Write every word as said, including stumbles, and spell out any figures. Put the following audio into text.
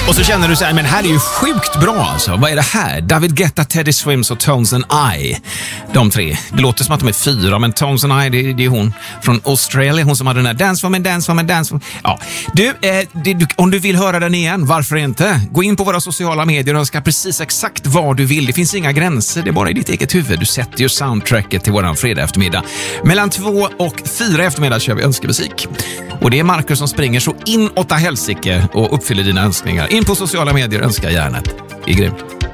Och så känner du så här, men här är ju sjukt bra alltså. Vad är det här? David Guetta, Teddy Swims och Tones and I. De tre. Det låter som att de är fyra, men Tones and I, det, det är hon från Australien. Hon som hade den här Dance for me, Dance for me, Dance for me. Ja. Du, eh, det, du, om du vill höra den igen, varför inte? Gå in på våra sociala medier och önska precis exakt vad du vill. Det finns inga gränser, det är bara i ditt eget huvud. Du sätter ju soundtracket till våran fredag eftermiddag. Mellan två och fyra eftermiddag kör vi önskemusik. Och det är Marcus som springer så in åtta helsike och uppfyller dina önskningar. In på sociala medier, önska hjärnet. Det är grymt.